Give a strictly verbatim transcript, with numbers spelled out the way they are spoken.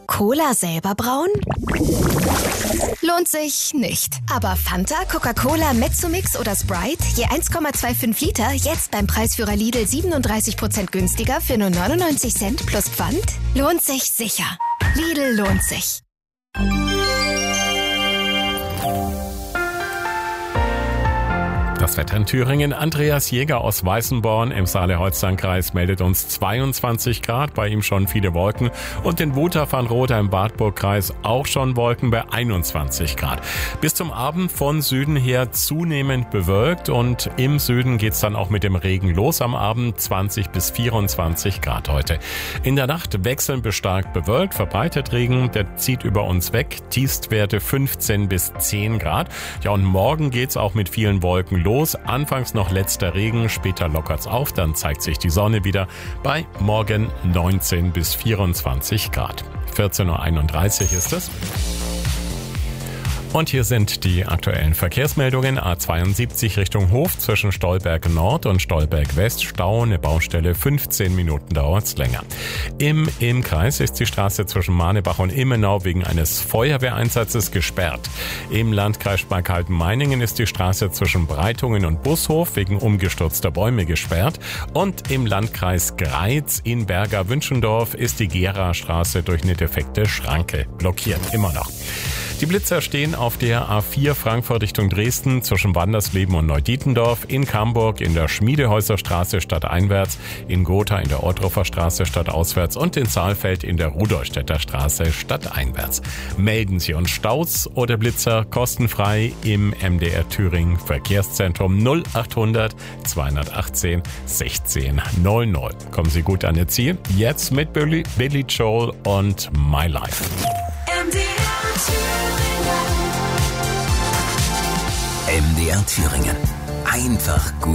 Cola selber brauen? Lohnt sich nicht. Aber Fanta, Coca-Cola, Mezzomix oder Sprite, je eins Komma fünfundzwanzig Liter, jetzt beim Preisführer Lidl siebenunddreißig Prozent günstiger für nur neunundneunzig Cent plus Pfand? Lohnt sich sicher. Lidl lohnt sich. Das Wetter in Thüringen. Andreas Jäger aus Weißenborn im Saale-Holstein-Kreis meldet uns zweiundzwanzig Grad, bei ihm schon viele Wolken. Und in Wutach-Vanroda im Wartburg-Kreis auch schon Wolken bei einundzwanzig Grad. Bis zum Abend von Süden her zunehmend bewölkt und im Süden geht's dann auch mit dem Regen los am Abend, zwanzig bis vierundzwanzig Grad heute. In der Nacht wechselnd bis stark bewölkt, verbreitet Regen, der zieht über uns weg. Tiefstwerte fünfzehn bis zehn Grad. Ja, und morgen geht's auch mit vielen Wolken los. Anfangs noch letzter Regen, später lockert's auf, dann zeigt sich die Sonne wieder bei morgen neunzehn bis vierundzwanzig Grad. vierzehn Uhr einunddreißig ist es. Und hier sind die aktuellen Verkehrsmeldungen. A zweiundsiebzig Richtung Hof zwischen Stolberg Nord und Stolberg West. Stau, eine Baustelle, fünfzehn Minuten dauert's länger. Im Ilm-Kreis ist die Straße zwischen Manebach und Immenau wegen eines Feuerwehreinsatzes gesperrt. Im Landkreis Sparkalden-Meiningen ist die Straße zwischen Breitungen und Bushof wegen umgestürzter Bäume gesperrt. Und im Landkreis Greiz in Berger-Wünschendorf ist die Gera-Straße durch eine defekte Schranke blockiert. Immer noch. Die Blitzer stehen auf der A vier Frankfurt Richtung Dresden zwischen Wandersleben und Neudietendorf, in Camburg in der Schmiedehäuserstraße stadteinwärts, in Gotha in der Ortruffer Straße stadtauswärts und in Saalfeld in der Rudolstädter Straße stadteinwärts. Melden Sie uns Staus oder Blitzer kostenfrei im M D R Thüringen Verkehrszentrum null achthundert zweihundertachtzehn sechzehn null null. Kommen Sie gut an Ihr Ziel. Jetzt mit Billy, Billy Joel und My Life. M D R Thüringen. Einfach gut.